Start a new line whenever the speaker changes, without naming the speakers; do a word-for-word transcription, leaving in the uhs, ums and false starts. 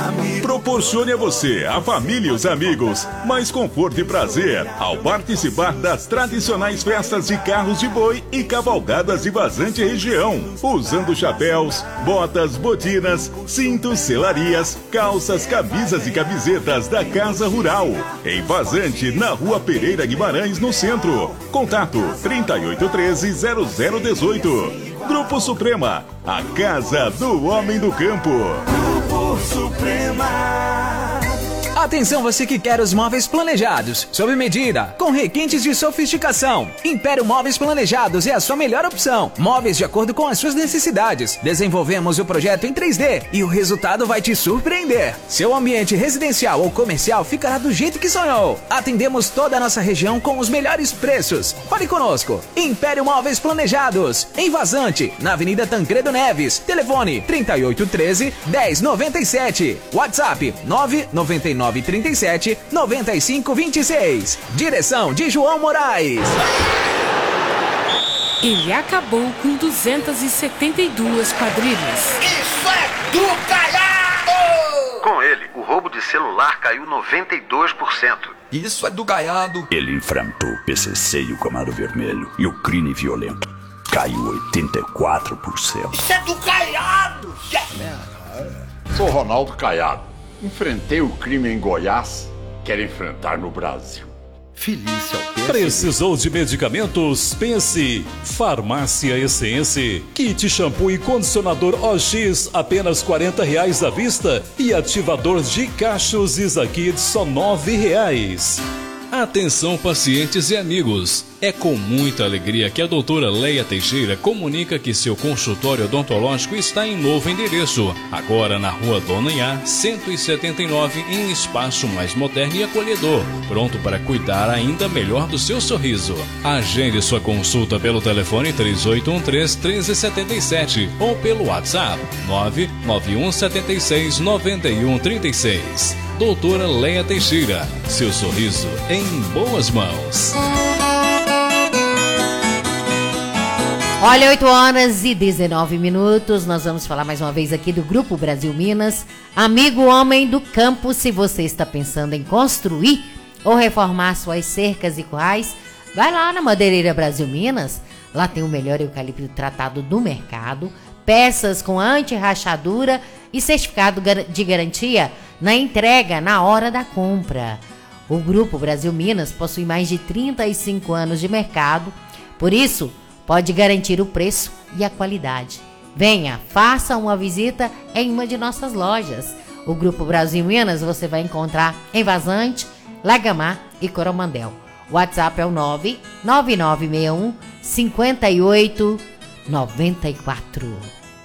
Proporcione a você, a família e os amigos mais conforto e prazer ao participar das tradicionais festas de carros de boi e cavalgadas de Vazante região, usando chapéus, botas, botinas, cintos, selarias, calças, camisas e camisetas da Casa Rural. Em Vazante, na Rua Pereira Guimarães, no centro. Contato trinta e oito treze, zero zero dezoito. Grupo Suprema, a casa do homem do campo. Grupo Suprema.
Atenção você que quer os móveis planejados, sob medida, com requintes de sofisticação. Império Móveis Planejados é a sua melhor opção. Móveis de acordo com as suas necessidades. Desenvolvemos o projeto em três D e o resultado vai te surpreender. Seu ambiente residencial ou comercial ficará do jeito que sonhou. Atendemos toda a nossa região com os melhores preços. Fale conosco. Império Móveis Planejados, em Vazante, na Avenida Tancredo Neves. Telefone trinta e oito treze, dez noventa e sete. WhatsApp nove nove nove trinta e sete, noventa e cinco vinte e seis. Direção de João Moraes.
Ele acabou com duzentas e setenta e duas quadrilhas.
Isso é do Caiado!
Com ele, o roubo de celular caiu noventa e dois por cento.
Isso é do Caiado!
Ele enfrentou o P C C e o Comando Vermelho, e o crime violento caiu oitenta e quatro por cento.
Isso é do Caiado!
Sou Ronaldo Caiado. Enfrentei o crime em Goiás, quero enfrentar no Brasil.
Felícia ao P.
Precisou de medicamentos? Pense. Farmácia Essência. Kit shampoo e condicionador O X, apenas quarenta reais à vista. E ativador de cachos Isakid, só nove reais.
Atenção pacientes e amigos, é com muita alegria que a doutora Leia Teixeira comunica que seu consultório odontológico está em novo endereço, agora na Rua Dona Iá, cento e setenta e nove, em espaço mais moderno e acolhedor, pronto para cuidar ainda melhor do seu sorriso. Agende sua consulta pelo telefone três oito um três, um três sete sete ou pelo WhatsApp nove nove um sete seis, nove um três seis. Doutora Leia Teixeira, seu sorriso em boas mãos.
Olha, oito horas e dezenove minutos, nós vamos falar mais uma vez aqui do Grupo Brasil Minas. Amigo homem do campo, se você está pensando em construir ou reformar suas cercas e currais, vai lá na Madeireira Brasil Minas. Lá tem o melhor eucalipto tratado do mercado, peças com anti-rachadura e certificado de garantia na entrega na hora da compra. O Grupo Brasil Minas possui mais de trinta e cinco anos de mercado, por isso pode garantir o preço e a qualidade. Venha, faça uma visita em uma de nossas lojas. O Grupo Brasil Minas você vai encontrar em Vazante, Lagamar e Coromandel. O WhatsApp é o nove nove nove seis um, cinco oito nove quatro.